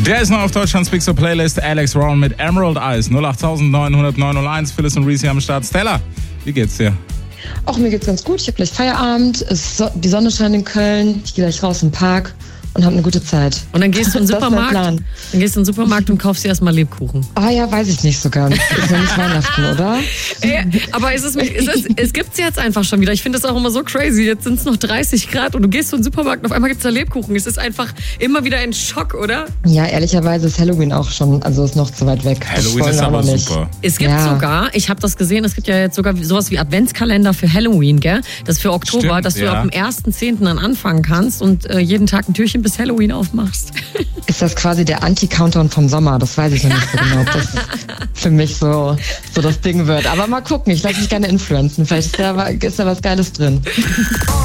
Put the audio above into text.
Der ist noch auf Deutschlands Big Show Playlist. Alex Ron mit Emerald Eyes. 08900 Phyllis und Reese am Start. Stella, wie geht's dir? Auch mir geht's ganz gut. Ich habe gleich Feierabend. Die Sonne scheint in Köln. Ich gehe gleich raus im Park und habe eine gute Zeit. Und dann gehst du in den Supermarkt. Das ist mein Plan. Dann gehst du in den Supermarkt und kaufst dir erstmal Lebkuchen. Ah ja, weiß ich nicht so ganz. Ist ja nicht Weihnachten, oder? Aber es gibt's jetzt einfach schon wieder. Ich finde das auch immer so crazy. Jetzt sind es noch 30 Grad und du gehst in den Supermarkt und auf einmal gibt's da Lebkuchen. Es ist einfach immer wieder ein Schock, oder? Ja, ehrlicherweise ist Halloween auch schon, also ist noch zu weit weg. Halloween ist aber super. Es gibt sogar, ich habe das gesehen, es gibt ja jetzt sogar sowas wie Adventskalender für Halloween, gell? Das für Oktober, Stimmt, dass du ab dem 1.10. dann anfangen kannst und jeden Tag ein Türchen bis Halloween aufmachst. Ist das quasi der Anti-Countdown vom Sommer? Das weiß ich noch nicht so genau, ob das für mich so das Ding wird. Aber mal gucken, ich lasse mich gerne influenzen. Vielleicht ist da was Geiles drin.